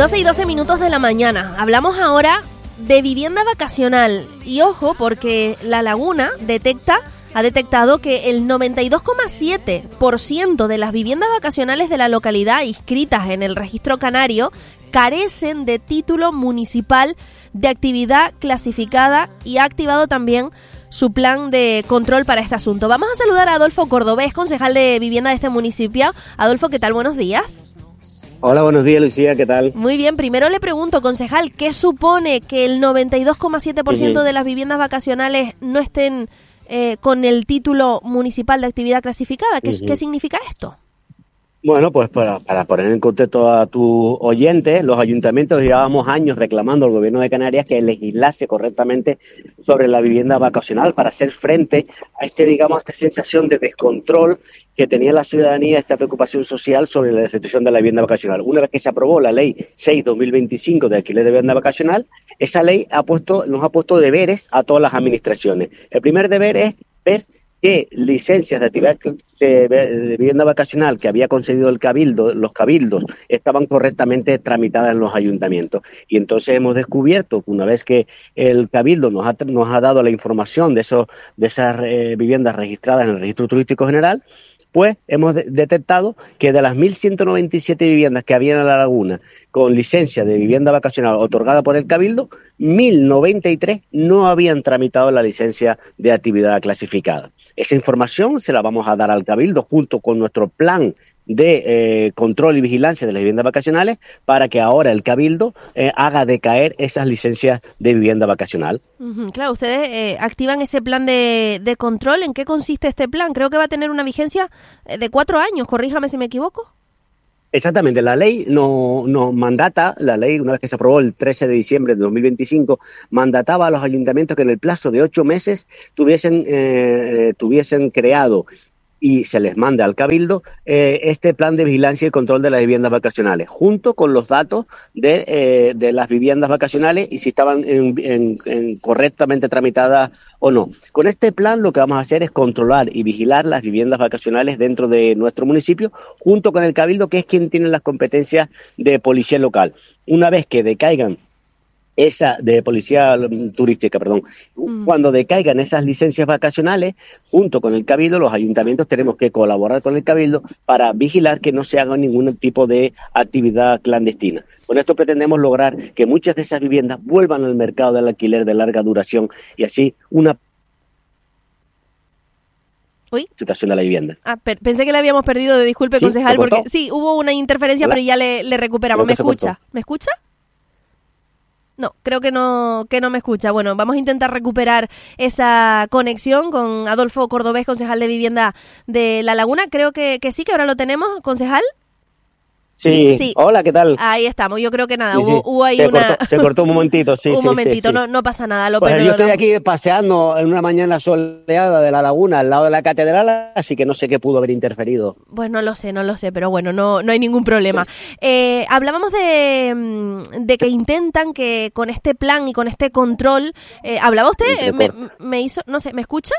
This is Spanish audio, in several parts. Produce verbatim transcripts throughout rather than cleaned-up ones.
doce y doce minutos de la mañana. Hablamos ahora de vivienda vacacional. Y ojo, porque La Laguna detecta, ha detectado que el noventa y dos coma siete por ciento de las viviendas vacacionales de la localidad inscritas en el registro canario carecen de título municipal de actividad clasificada y ha activado también su plan de control para este asunto. Vamos a saludar a Adolfo Cordobés, concejal de vivienda de este municipio. Adolfo, ¿qué tal? Buenos días. Hola, buenos días, Lucía, ¿qué tal? Muy bien, primero le pregunto, concejal, ¿qué supone que el noventa y dos coma siete por ciento uh-huh. de las viviendas vacacionales no estén eh, con el título municipal de actividad clasificada? ¿Qué, uh-huh. ¿qué significa esto? Bueno, pues para, para poner en contexto a tus oyentes, los ayuntamientos llevábamos años reclamando al gobierno de Canarias que legislase correctamente sobre la vivienda vacacional para hacer frente a este, digamos, esta sensación de descontrol que tenía la ciudadanía, esta preocupación social sobre la institución de la vivienda vacacional. Una vez que se aprobó la ley seis barra dos mil veinticinco de alquiler de vivienda vacacional, esa ley ha puesto, nos ha puesto deberes a todas las administraciones. El primer deber es ver que licencias de actividad de, de vivienda vacacional que había concedido el cabildo, los cabildos, estaban correctamente tramitadas en los ayuntamientos. Y entonces hemos descubierto, una vez que el cabildo nos ha, nos ha dado la información de, esos, de esas eh, viviendas registradas en el Registro Turístico General, pues hemos de- detectado que de las mil ciento noventa y siete viviendas que había en La Laguna con licencia de vivienda vacacional otorgada por el Cabildo, mil noventa y tres no habían tramitado la licencia de actividad clasificada. Esa información se la vamos a dar al Cabildo junto con nuestro plan de eh, control y vigilancia de las viviendas vacacionales para que ahora el Cabildo eh, haga decaer esas licencias de vivienda vacacional. Uh-huh. Claro, ustedes eh, activan ese plan de, de control. ¿En qué consiste este plan? Creo que va a tener una vigencia de cuatro años, corríjame si me equivoco. Exactamente, la ley nos no mandata, la ley una vez que se aprobó el trece de diciembre de dos mil veinticinco, mandataba a los ayuntamientos que en el plazo de ocho meses tuviesen, eh, tuviesen creado y se les manda al Cabildo eh, este plan de vigilancia y control de las viviendas vacacionales, junto con los datos de, eh, de las viviendas vacacionales y si estaban en, en, en correctamente tramitadas o no. Con este plan lo que vamos a hacer es controlar y vigilar las viviendas vacacionales dentro de nuestro municipio, junto con el Cabildo, que es quien tiene las competencias de policía local. Una vez que decaigan esa de policía turística, perdón, mm. cuando decaigan esas licencias vacacionales, junto con el Cabildo, los ayuntamientos tenemos que colaborar con el Cabildo para vigilar que no se haga ningún tipo de actividad clandestina. Con esto pretendemos lograr que muchas de esas viviendas vuelvan al mercado del alquiler de larga duración y así una ¿Uy? situación de la vivienda. Ah, per- pensé que le habíamos perdido, disculpe, ¿Sí? concejal, porque sí, hubo una interferencia, Hola. pero ya le, le recuperamos. ¿Me escucha? ¿Me escucha? No, creo que no que no me escucha. Bueno, vamos a intentar recuperar esa conexión con Adolfo Cordobés, concejal de vivienda de La Laguna. Creo que, que sí, que ahora lo tenemos, concejal. Sí. sí, hola, ¿qué tal? Ahí estamos, yo creo que nada, sí, hubo, sí. hubo ahí se una... Cortó, se cortó un momentito, sí, un sí, momentito, sí, sí. No, no pasa nada, lo pues perdonamos. Yo estoy aquí paseando en una mañana soleada de La Laguna, al lado de la catedral, así que no sé qué pudo haber interferido. Pues no lo sé, no lo sé, pero bueno, no, no hay ningún problema. Eh, hablábamos de, de que intentan que con este plan y con este control... Eh, ¿Hablaba usted? Eh, me, me hizo, no sé, ¿me escucha?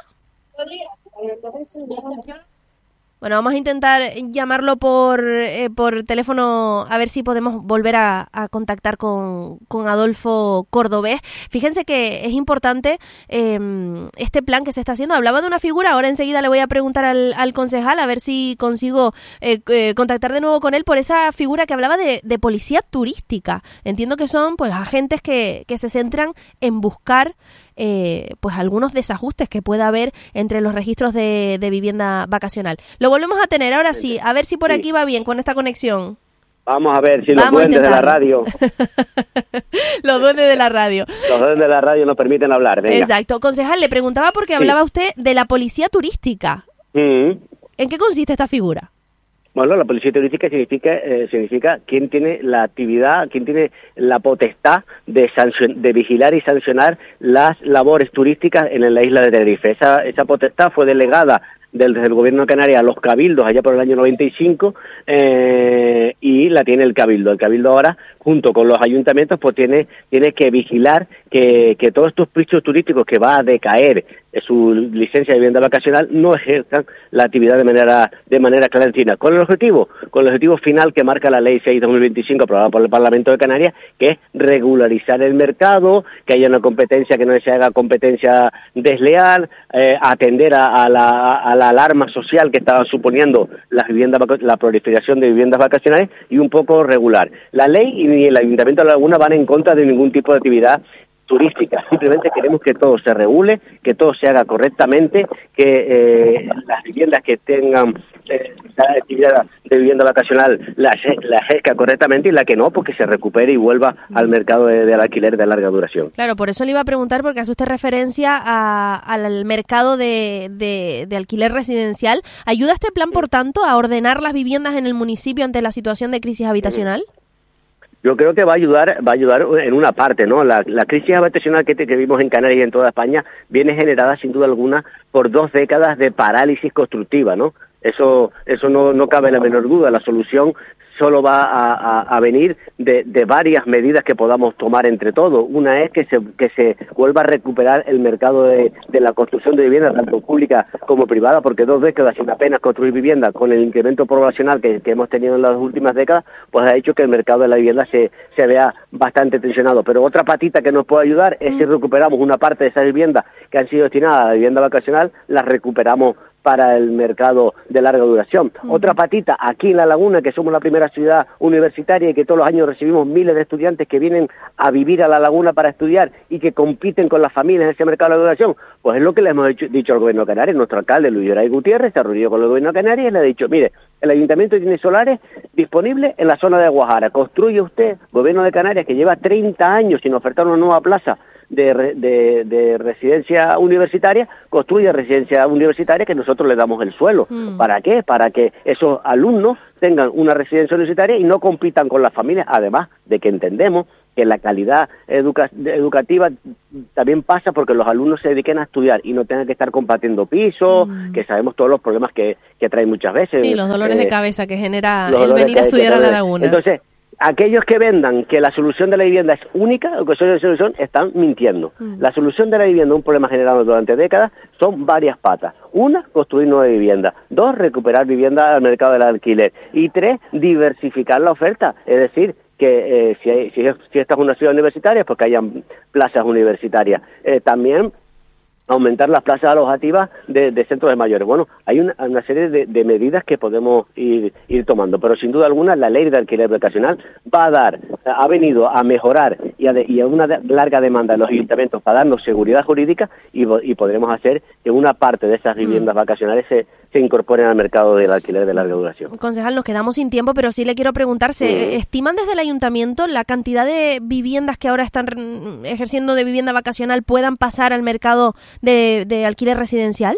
Bueno, vamos a intentar llamarlo por eh, por teléfono a ver si podemos volver a, a contactar con, con Adolfo Cordobés. Fíjense que es importante eh, este plan que se está haciendo. Hablaba de una figura, ahora enseguida le voy a preguntar al, al concejal a ver si consigo eh, eh, contactar de nuevo con él por esa figura que hablaba de, de policía turística. Entiendo que son pues agentes que, que se centran en buscar Eh, pues algunos desajustes que pueda haber entre los registros de, de vivienda vacacional. Lo volvemos a tener ahora sí, a ver si por aquí va bien con esta conexión. Vamos a ver si los Vamos duendes de la radio. Los duendes de la radio. Los duendes de la radio nos permiten hablar. Venga. Exacto. Concejal, le preguntaba porque sí. hablaba usted de la policía turística. Mm. ¿En qué consiste esta figura? Bueno, la policía turística significa eh, significa quién tiene la actividad, quién tiene la potestad de sancion- de vigilar y sancionar las labores turísticas en la isla de Tenerife. Esa esa potestad fue delegada del, del gobierno de Canarias a los cabildos allá por el año noventa y cinco, eh, y la tiene el cabildo. El cabildo ahora, junto con los ayuntamientos, pues tiene, tiene que vigilar que, que todos estos pisos turísticos que va a decaer su licencia de vivienda vacacional no ejerzan la actividad de manera de manera clandestina. ¿Con el objetivo? Con el objetivo final que marca la Ley seis barra dos mil veinticinco aprobada por el Parlamento de Canarias, que es regularizar el mercado, que haya una competencia, que no se haga competencia desleal, eh, atender a, a, la, a la alarma social que estaba suponiendo las viviendas, la proliferación de viviendas vacacionales, y un poco regular. La ley y el Ayuntamiento de La Laguna van en contra de ningún tipo de actividad turística. Simplemente queremos que todo se regule, que todo se haga correctamente, que eh, las viviendas que tengan eh, la actividad de vivienda vacacional la, la ejerza correctamente, y la que no, pues que se recupere y vuelva al mercado de, del alquiler de larga duración. Claro, por eso le iba a preguntar, porque hace usted referencia a, al mercado de, de, de alquiler residencial. ¿Ayuda este plan, por tanto, a ordenar las viviendas en el municipio ante la situación de crisis habitacional? Yo creo que va a ayudar, va a ayudar en una parte, ¿no? La, la crisis habitacional que, te, que vimos en Canarias y en toda España viene generada, sin duda alguna, por dos décadas de parálisis constructiva, ¿no? Eso, eso no, no cabe la menor duda. La solución solo va a, a, a venir de, de varias medidas que podamos tomar entre todos. Una es que se, que se vuelva a recuperar el mercado de, de la construcción de viviendas, tanto pública como privada, porque dos décadas sin apenas construir vivienda, con el incremento poblacional que, que hemos tenido en las últimas décadas, pues ha hecho que el mercado de la vivienda se, se vea bastante tensionado. Pero otra patita que nos puede ayudar es si recuperamos una parte de esas viviendas que han sido destinadas a la vivienda vacacional, las recuperamos para el mercado de larga duración. Uh-huh. Otra patita, aquí en La Laguna, que somos la primera ciudad universitaria y que todos los años recibimos miles de estudiantes que vienen a vivir a La Laguna para estudiar y que compiten con las familias en ese mercado de larga duración, pues es lo que le hemos dicho, dicho al Gobierno de Canarias. Nuestro alcalde, Luis Geray Gutiérrez, se ha reunido con el Gobierno de Canarias y le ha dicho, mire, el Ayuntamiento tiene solares disponibles en la zona de Guajara. Construye usted, Gobierno de Canarias, que lleva treinta años sin ofertar una nueva plaza De, de, de residencia universitaria, construye residencia universitaria que nosotros le damos el suelo. Mm. ¿Para qué? Para que esos alumnos tengan una residencia universitaria y no compitan con las familias, además de que entendemos que la calidad educa- educativa también pasa porque los alumnos se dediquen a estudiar y no tengan que estar compartiendo pisos, mm. que sabemos todos los problemas que, que traen muchas veces. Sí, los dolores eh, de cabeza que genera el venir a estudiar a La Laguna. Entonces, aquellos que vendan que la solución de la vivienda es única o que solo es solución, están mintiendo. Mm. La solución de la vivienda, un problema generado durante décadas, son varias patas. Una, construir nueva vivienda. Dos, recuperar vivienda al mercado del alquiler. Y tres, diversificar la oferta. Es decir, que eh, si, hay, si, si esta es una ciudad universitaria, pues que hayan plazas universitarias. Eh, también aumentar las plazas alojativas de, de centros de mayores. Bueno, hay una, una serie de, de medidas que podemos ir, ir tomando, pero sin duda alguna la ley de alquiler vacacional va a dar, ha venido a mejorar y a, de, y a una de, larga demanda de los ayuntamientos para darnos seguridad jurídica y, y podremos hacer que una parte de esas viviendas mm. vacacionales se, se incorporen al mercado del alquiler de larga duración. Concejal, nos quedamos sin tiempo, pero sí le quiero preguntar, ¿se mm. estiman desde el ayuntamiento la cantidad de viviendas que ahora están ejerciendo de vivienda vacacional puedan pasar al mercado De, de alquiler residencial?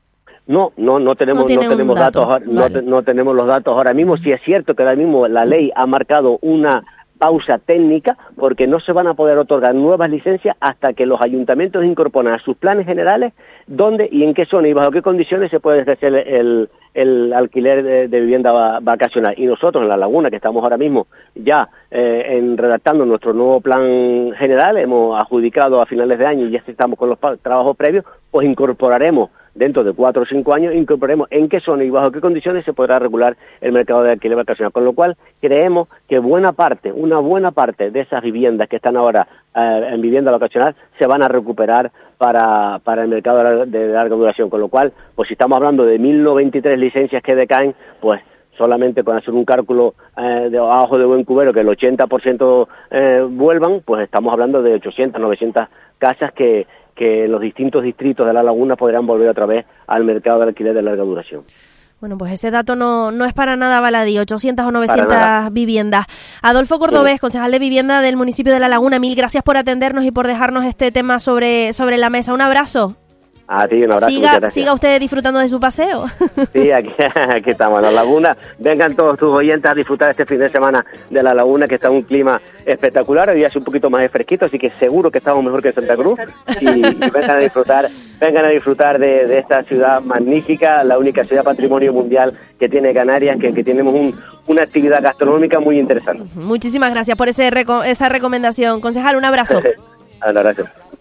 No, no, no tenemos, no, no tenemos dato. datos, vale. no, no tenemos los datos ahora mismo. Sí es cierto que ahora mismo la ley ha marcado una pausa técnica porque no se van a poder otorgar nuevas licencias hasta que los ayuntamientos incorporen a sus planes generales dónde y en qué zona y bajo qué condiciones se puede ejercer el, el, el alquiler de, de vivienda va, vacacional. Y nosotros en La Laguna, que estamos ahora mismo ya eh, en redactando nuestro nuevo plan general, hemos adjudicado a finales de año y ya estamos con los pa- trabajos previos, pues incorporaremos dentro de cuatro o cinco años, incorporemos en qué zona y bajo qué condiciones se podrá regular el mercado de alquiler vacacional. Con lo cual, creemos que buena parte, una buena parte de esas viviendas que están ahora eh, en vivienda vacacional se van a recuperar para, para el mercado de larga duración. Con lo cual, pues si estamos hablando de mil noventa y tres licencias que decaen, pues solamente con hacer un cálculo eh, de abajo de buen cubero que el ochenta por ciento eh, vuelvan, pues estamos hablando de ochocientas, novecientas casas que que los distintos distritos de La Laguna podrán volver otra vez al mercado de alquiler de larga duración. Bueno, pues ese dato no, no es para nada baladí, ochocientas o novecientas viviendas. Adolfo Cordobés, sí. concejal de Vivienda del municipio de La Laguna, mil gracias por atendernos y por dejarnos este tema sobre, sobre la mesa. Un abrazo. A ti, un abrazo. Siga, siga usted disfrutando de su paseo. Sí, aquí, aquí estamos en la laguna. Vengan todos tus oyentes a disfrutar este fin de semana de la laguna, que está en un clima espectacular. Hoy hace un poquito más de fresquito, así que seguro que estamos mejor que en Santa Cruz. Y, y vengan a disfrutar, vengan a disfrutar de, de esta ciudad magnífica, la única ciudad patrimonio mundial que tiene Canarias, que, que tenemos un, una actividad gastronómica muy interesante. Muchísimas gracias por ese reco- esa recomendación. Concejal, un abrazo. Un abrazo.